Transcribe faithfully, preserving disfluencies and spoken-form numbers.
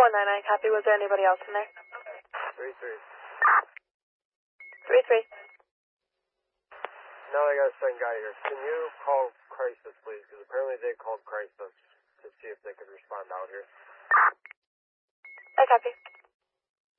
four nine nine, copy. Was there anybody else in there? Three three. Three three. Now I got a second guy here. Can you call crisis, please? Because apparently they called crisis to see if they could respond out here. I copy.